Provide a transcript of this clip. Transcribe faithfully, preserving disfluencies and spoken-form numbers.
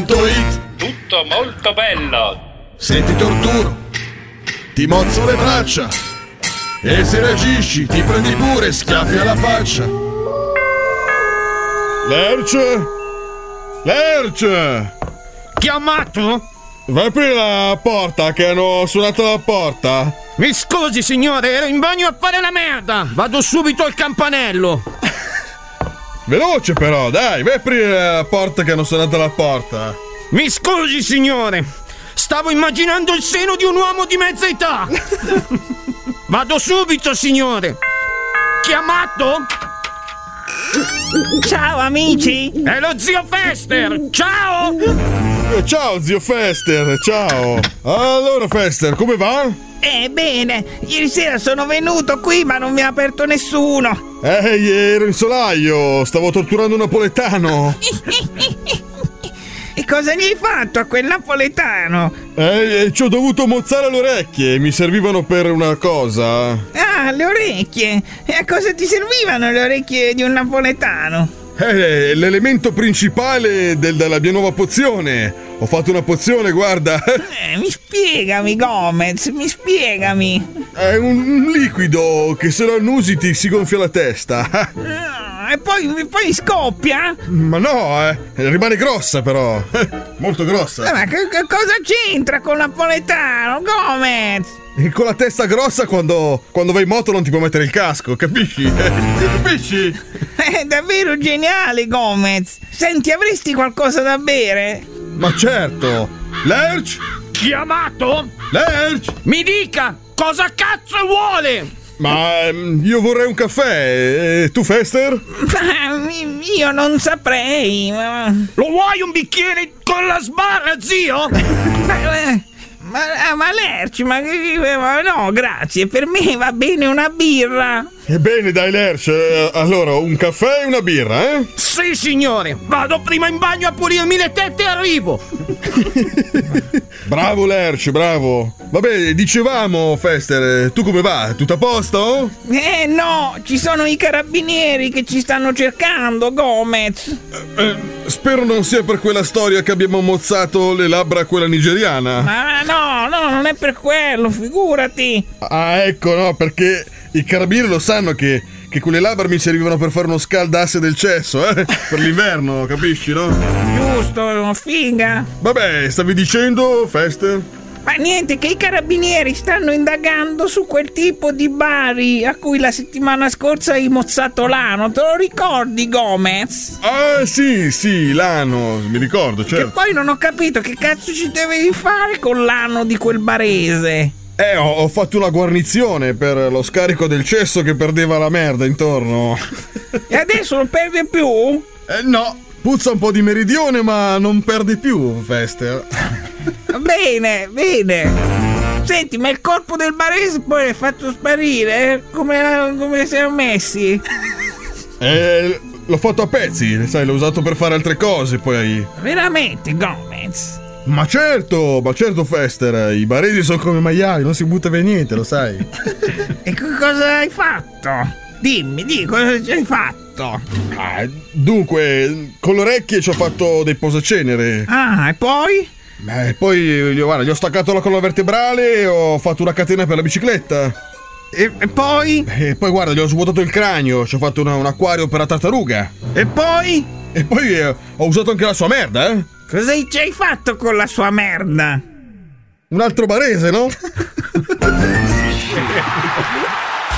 punto it. Tutto molto bello. Senti torturo, ti mozzo le braccia, e se reagisci ti prendi pure schiaffi alla faccia. Lerch? Lerch! Chiamato? Vai a aprire la porta, che hanno suonato la porta. Mi scusi signore, ero in bagno a fare la merda. Vado subito al campanello. Veloce però, dai, vai a aprire la porta che hanno suonato la porta. Mi scusi signore, stavo immaginando il seno di un uomo di mezza età. Vado subito signore. Chiamato? Ciao amici. È lo zio Fester. Ciao. Eh, ciao zio Fester, ciao. Allora Fester, come va? Eh bene, ieri sera sono venuto qui ma non mi ha aperto nessuno. Ehi, ero in solaio, stavo torturando un napoletano. E cosa gli hai fatto a quel napoletano? Eh, ci ho dovuto mozzare le orecchie, mi servivano per una cosa. Ah, le orecchie. E a cosa ti servivano le orecchie di un napoletano? Eh, l'elemento principale del, della mia nuova pozione. Ho fatto una pozione, guarda. Eh, mi spiegami, Gomez, mi spiegami. È un, un liquido che se lo annusi ti si gonfia la testa. Ah, e poi, poi scoppia? Ma no, eh. Rimane grossa però. Molto grossa. Eh, ma che, che cosa c'entra con napoletano, Gomez? E con la testa grossa quando, quando vai in moto non ti puoi mettere il casco, capisci? Capisci? È davvero geniale, Gomez. Senti, avresti qualcosa da bere? Ma certo. Lerch? Chiamato? Lerch? Mi dica, cosa cazzo vuole? Ma ehm, io vorrei un caffè. E tu, Fester? Io non saprei. Ma... Lo vuoi un bicchiere con la sbarra, zio? ma, ma, ma Lerch, ma, ma no, grazie. Per me va bene una birra. Ebbene, dai, Lerch. Allora, un caffè e una birra, eh? Sì, signore. Vado prima in bagno a pulirmi le tette e arrivo. Bravo, Lerch, bravo. Vabbè, dicevamo, Fester, tu come va? Tutto a posto? Eh, no, ci sono i carabinieri che ci stanno cercando, Gomez. Eh, eh, spero non sia per quella storia che abbiamo mozzato le labbra a quella nigeriana. Ma no, no, non è per quello, figurati. Ah, ecco, no, perché i carabinieri lo sanno che, che quelle labbra mi servivano per fare uno scaldasse del cesso, eh? Per l'inverno, capisci, no? Giusto, figa. Vabbè, stavi dicendo, Fester? Ma niente, che i carabinieri stanno indagando su quel tipo di bari a cui la settimana scorsa hai mozzato l'ano. Te lo ricordi, Gomez? Ah, sì, sì, l'ano, mi ricordo, certo. Che poi non ho capito che cazzo ci devi fare con l'ano di quel barese. Eh, ho, ho fatto una guarnizione per lo scarico del cesso che perdeva la merda intorno. E adesso non perde più? Eh, no, puzza un po' di meridione, ma non perde più, Fester. Bene, bene. Senti, ma il corpo del barese poi l'hai fatto sparire? Come, come si erano messi? Eh, l'ho fatto a pezzi, sai, l'ho usato per fare altre cose, poi... Veramente, Gomez? Ma certo, ma certo, Fester, i baresi sono come maiali, non si butta via niente, lo sai. E cosa hai fatto? Dimmi, di cosa ci hai fatto? Ah, dunque, con le orecchie ci ho fatto dei posacenere. Ah, e poi? Beh, poi, guarda, gli ho staccato la colonna vertebrale e ho fatto una catena per la bicicletta. E, e poi? E poi, guarda, gli ho svuotato il cranio, ci ho fatto una, un acquario per la tartaruga. E poi? E poi eh, ho usato anche la sua merda, eh? Cosa ci hai fatto con la sua merda? Un altro barese, no?